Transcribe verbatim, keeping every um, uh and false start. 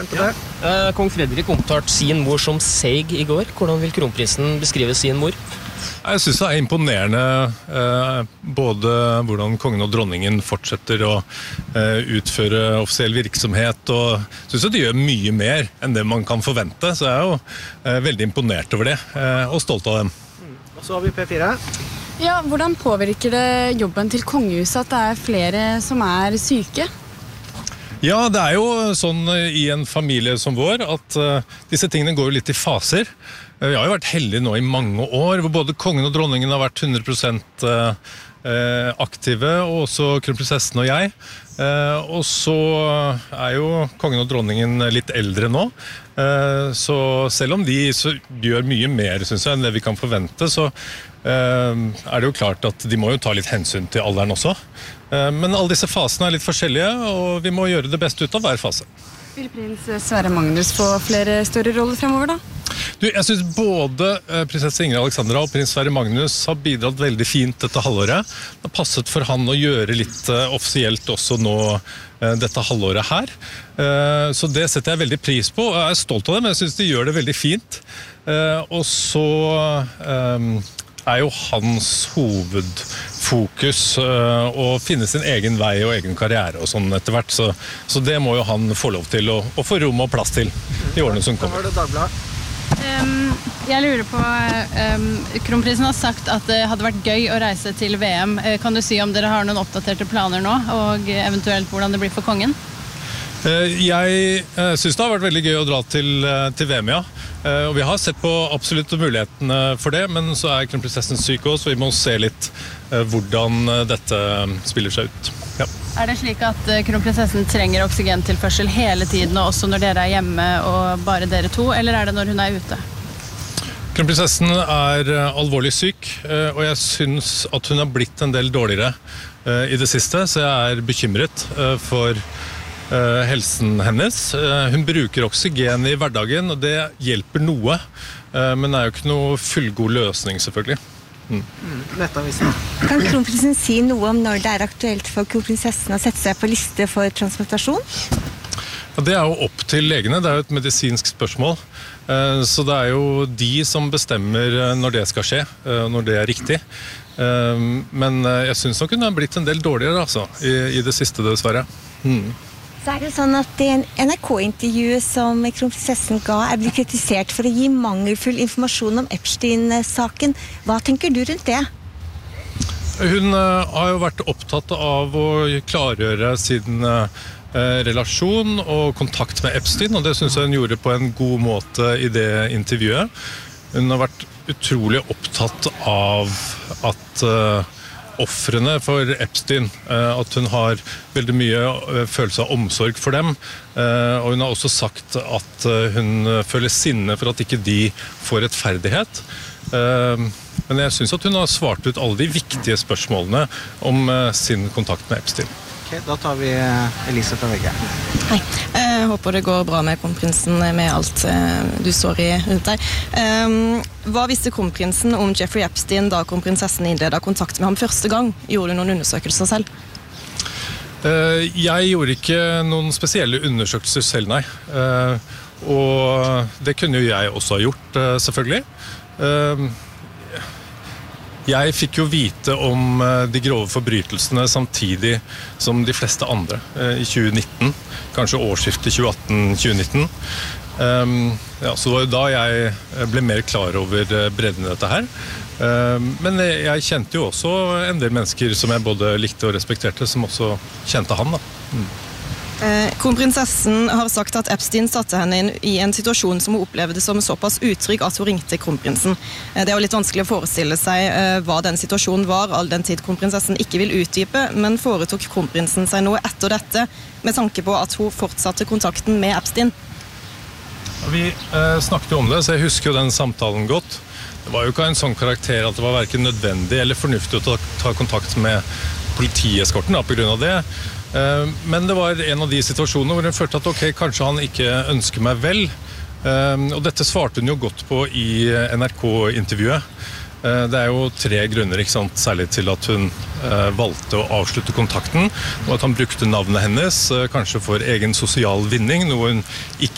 Ja. Uh, Kong Fredrik omtalte sin mor som seig I går. Hvordan vil kronprinsen beskrive sin mor? Jeg synes det er imponerende eh, både hvordan kongen og dronningen fortsetter å eh, utføre offisiell virksomhet, og jeg synes at de gjør mye mer enn det man kan forvente, så jeg er jo eh, veldig imponert over det, eh, og stolt av dem. Mm. Og så har vi P fire. Ja, hvordan påvirker det jobben til kongehuset at det er flere som er syke? Ja, det er jo sånn I en familie som vår at uh, disse tingene går jo litt I faser. Uh, vi har jo vært heldige nå I mange år, hvor både kongen og dronningen har vært hundre prosent uh, uh, aktive, og også kronprinsessen og jeg. Uh, og så er jo kongen og dronningen litt eldre nå, uh, så selv om de så gjør mye mer, synes jeg, enn det vi kan forvente, så uh, er det jo klart at de må jo ta litt hensyn til alderen også. Men alle disse fasene er litt forskjellige, og vi må gjøre det beste ut av hver fase. Vil prins Sverre Magnus få flere større roller fremover da? Du, jeg synes både prinsesse Ingrid Alexandra og prins Sverre Magnus har bidratt veldig fint dette halvåret. Det har passet for han å gjøre litt offisielt også nå dette halvåret her. Så det setter jeg veldig pris på, og jeg er stolt av det, men jeg synes de gjør det veldig fint. Og så er jo hans hovedfokus uh, å finne sin egen vei og egen karriere og sånn etter hvert, så, så det må jo han få lov til å, å få rom og plass til I årene som kommer. Da var det Dagbladet. Um, jeg lurer på, um, kronprinsen har sagt at det hadde vært gøy å reise til VM. Kan du si om dere har noen oppdaterte planer nå, og eventuelt hvordan det blir for kongen? Jeg synes det har vært veldig gøy å dra til, til VM, ja. Og vi har sett på absolutt mulighetene for det, men så er kronprinsessen syk også, så vi må se litt hvordan dette spiller seg ut. Ja. Er det slik at kronprinsessen trenger oksygentilførsel hele tiden, og også når dere er hjemme og bare dere to, eller er det når hun er ute? Kronprinsessen er alvorlig syk, og jeg synes at hun har blitt en del dårligere I det siste, så jeg er bekymret for Uh, helsen hennes. Uh, hun bruker oksygen I hverdagen, og det hjelper noe, uh, men det er jo ikke noe fullgod løsning, selvfølgelig. Mm. Mm, Nettavisen. Kan kronprinsen si noe om når det er aktuelt for kronprinsessen å sette seg på liste for transplantasjon? Ja, det er jo opp til legene, det er jo et medisinsk spørsmål, uh, så det er jo de som bestemmer når det skal skje, uh, når det er riktig. Uh, men uh, jeg synes nok hun har blitt en del dårligere, altså, I, I det siste dessverre. Mm. Så er det sånn at en N R K-intervju som kronprinsessen ga er blitt kritisert for å gi mangelfull informasjon om Epstein-saken. Hva tenker du rundt det? Hun uh, har jo vært opptatt av å klargjøre sin uh, relasjon og kontakt med Epstein, og det synes jeg hun gjorde på en god måte I det intervjuet. Hun har vært utrolig opptatt av at uh, offrene for Epstein, at hun har veldig mye følelse av omsorg for dem, og hun har også sagt at hun føler sinne for at ikke de får rettferdighet. Men jeg synes at hun har svart ut alle de viktige spørsmålene om sin kontakt med Epstein. Ok, da tar vi Elise fra V G. Hei, jeg håper det går bra med kronprinsen med alt du står I rundt deg. Hva visste kronprinsen om Jeffrey Epstein da kronprinsessen innledet kontakt med ham første gang? Gjorde du noen undersøkelser selv? Jeg gjorde ikke noen spesielle undersøkelser selv, nei. Og det kunne jo jeg også ha gjort, selvfølgelig. Jeg fikk jo vite om de grove forbrytelsene samtidig som de fleste andre I tjue nitten, kanskje årsskiftet tjue atten tjue nitten. Um, ja, så det var jo da jeg ble mer klar over bredden I dette her. Um, men jeg kjente jo også en del mennesker som jeg både likte og respekterte, som også kjente han da. Mm. Eh, kronprinsessen har sagt at Epstein satte henne inn I en situasjon som hun opplevde som såpass utrygg at hun ringte kronprinsen. Eh, det er jo litt vanskelig å forestille seg eh, hva den situasjonen var, all den tid kronprinsessen ikke vil utdype, men foretok kronprinsen seg noe etter dette, med tanke på at hun fortsatte kontakten med Epstein? Vi eh, snakket jo om det, så jeg husker jo den samtalen godt. Det var jo ikke en sånn karakter at det var hverken nødvendig eller fornuftig å ta, ta kontakt med politieskorten da, på grunn av det. Men det var en av de situasjonene hvor hun følte at ok, kanskje han ikke ønsker meg vel. Og dette svarte hun jo godt på I N R K-intervjuet. Det er jo tre grunner, ikke sant, særlig til at hun valgte å avslutte kontakten, og at han brukte navnet hennes, kanskje for egen sosial vinning, noe hun ikke